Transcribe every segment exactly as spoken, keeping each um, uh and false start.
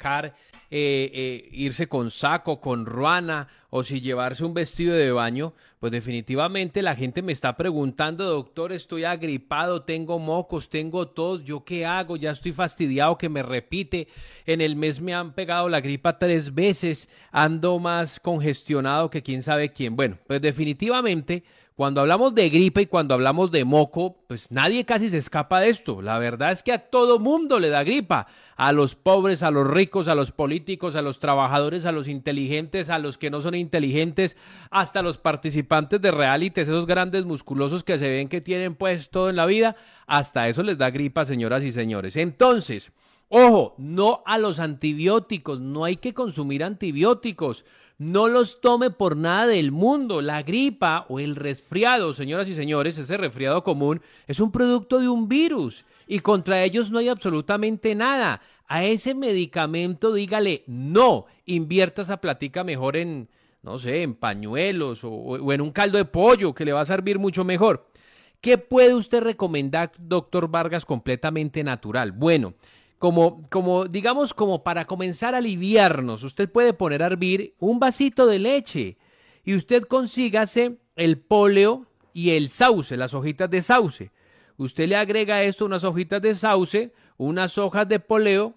sacar, eh, eh, irse con saco, con ruana, o si llevarse un vestido de baño, pues definitivamente la gente me está preguntando, doctor, estoy agripado, tengo mocos, tengo tos, ¿yo qué hago? Ya estoy fastidiado que me repite, en el mes me han pegado la gripa tres veces, ando más congestionado que quién sabe quién. Bueno, pues definitivamente cuando hablamos de gripe y cuando hablamos de moco, pues nadie casi se escapa de esto. La verdad es que a todo mundo le da gripa. A los pobres, a los ricos, a los políticos, a los trabajadores, a los inteligentes, a los que no son inteligentes, hasta a los participantes de realities, esos grandes musculosos que se ven que tienen pues todo en la vida, hasta eso les da gripa, señoras y señores. Entonces, ojo, no a los antibióticos, no hay que consumir antibióticos. No los tome por nada del mundo. La gripa o el resfriado, señoras y señores, ese resfriado común, es un producto de un virus y contra ellos no hay absolutamente nada. A ese medicamento dígale no, invierta esa platica mejor en, no sé, en pañuelos o, o en un caldo de pollo que le va a servir mucho mejor. ¿Qué puede usted recomendar, doctor Vargas, completamente natural? Bueno, Como, como, digamos, como para comenzar a aliviarnos, usted puede poner a hervir un vasito de leche y usted consígase el póleo y el sauce, las hojitas de sauce. Usted le agrega a esto unas hojitas de sauce, unas hojas de poleo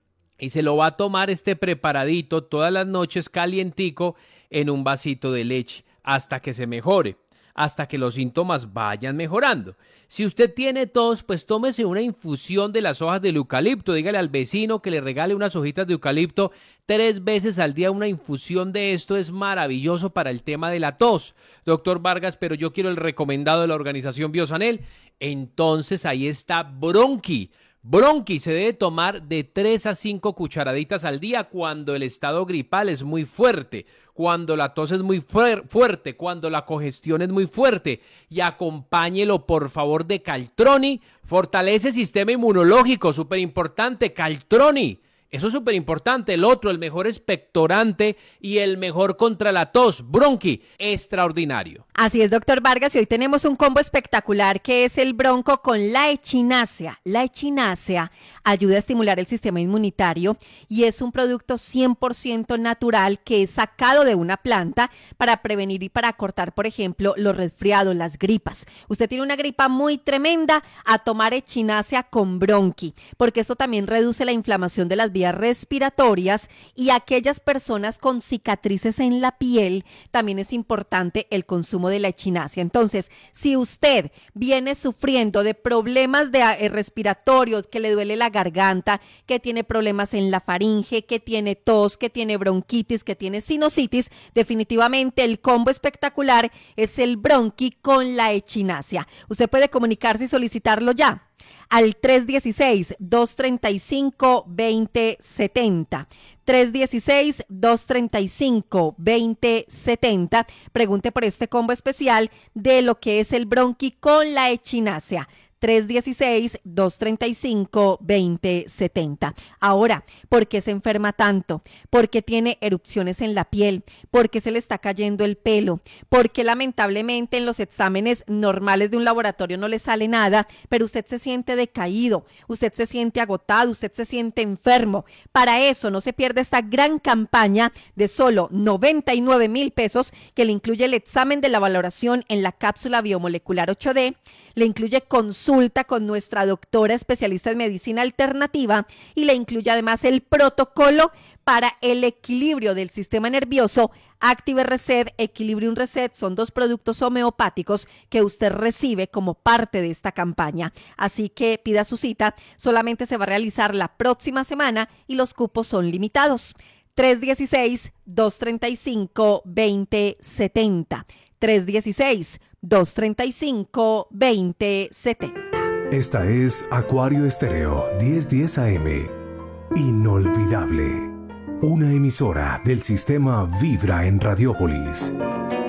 y se lo va a tomar este preparadito todas las noches calientico en un vasito de leche hasta que se mejore, hasta que los síntomas vayan mejorando. Si usted tiene tos, pues tómese una infusión de las hojas del eucalipto, dígale al vecino que le regale unas hojitas de eucalipto tres veces al día, una infusión de esto es maravilloso para el tema de la tos. Doctor Vargas, pero yo quiero el recomendado de la organización Biosanel, entonces ahí está Bronqui. Bronqui se debe tomar de tres a cinco cucharaditas al día cuando el estado gripal es muy fuerte, cuando la tos es muy fuer- fuerte, cuando la congestión es muy fuerte, y acompáñelo por favor de Caltroni, fortalece el sistema inmunológico, súper importante, Caltroni. Eso es súper importante. El otro, el mejor expectorante y el mejor contra la tos, Bronqui, extraordinario. Así es, doctor Vargas, y hoy tenemos un combo espectacular que es el bronco con la echinacea. La echinacea ayuda a estimular el sistema inmunitario y es un producto cien por ciento natural que es sacado de una planta para prevenir y para cortar, por ejemplo, los resfriados, las gripas. Usted tiene una gripa muy tremenda, a tomar echinacea con Bronqui, porque esto también reduce la inflamación de las vías respiratorias y aquellas personas con cicatrices en la piel, también es importante el consumo de la echinacea. Entonces, si usted viene sufriendo de problemas de eh, respiratorios, que le duele la garganta, que tiene problemas en la faringe, que tiene tos, que tiene bronquitis, que tiene sinusitis, definitivamente el combo espectacular es el Bronqui con la echinacea. Usted puede comunicarse y solicitarlo ya al tres uno seis, dos tres cinco, dos cero siete cero. tres uno seis, dos tres cinco, dos cero siete cero. Pregunte por este combo especial de lo que es el Bronqui con la echinacea. tres uno seis, dos tres cinco, dos cero siete cero. Ahora, ¿por qué se enferma tanto? ¿Por qué tiene erupciones en la piel? ¿Por qué se le está cayendo el pelo? ¿Por qué lamentablemente en los exámenes normales de un laboratorio no le sale nada, pero usted se siente decaído, usted se siente agotado, usted se siente enfermo? Para eso no se pierde esta gran campaña de solo noventa y nueve mil pesos que le incluye el examen de la valoración en la cápsula biomolecular ocho D, le incluye consulta con nuestra doctora especialista en medicina alternativa y le incluye además el protocolo para el equilibrio del sistema nervioso. Active Reset, Equilibrium Reset son dos productos homeopáticos que usted recibe como parte de esta campaña. Así que pida su cita, solamente se va a realizar la próxima semana y los cupos son limitados. tres uno seis, dos tres cinco, dos cero siete cero. tres uno seis, dos tres cinco, dos cero siete cero. Esta es Acuario Estéreo diez diez A M. Inolvidable. Una emisora del sistema Vibra en Radiópolis.